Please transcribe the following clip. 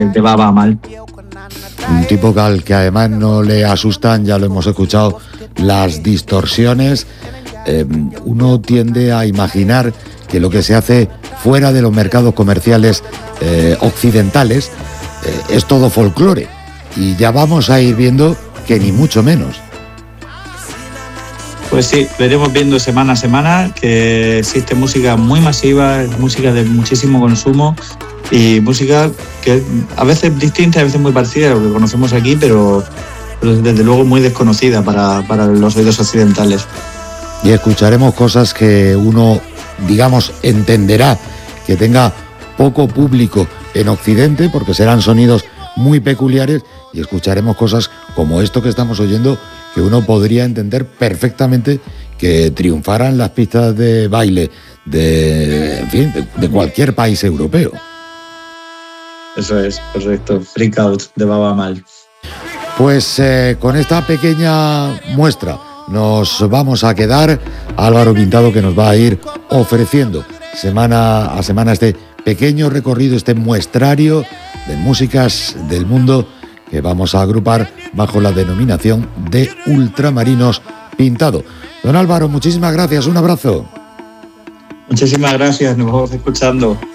de Baba Mal. Un tipo al que además no le asustan, ya lo hemos escuchado, las distorsiones. Uno tiende a imaginar que lo que se hace fuera de los mercados comerciales occidentales es todo folclore. Y ya vamos a ir viendo que ni mucho menos. Pues sí, veremos viendo semana a semana que existe música muy masiva, música de muchísimo consumo y música que a veces distinta, a veces muy parecida a lo que conocemos aquí, pero desde luego muy desconocida para los oídos occidentales. Y escucharemos cosas que uno, digamos, entenderá, que tenga poco público en Occidente, porque serán sonidos muy peculiares, y escucharemos cosas como esto que estamos oyendo, que uno podría entender perfectamente que triunfaran las pistas de baile de cualquier país europeo. Eso es, correcto. Freak Out de Baba Mal. Pues con esta pequeña muestra nos vamos a quedar. Álvaro Pintado, que nos va a ir ofreciendo semana a semana este pequeño recorrido, este muestrario de músicas del mundo que vamos a agrupar bajo la denominación de Ultramarinos Pintado. Don Álvaro, muchísimas gracias, un abrazo. Muchísimas gracias, nos vamos escuchando.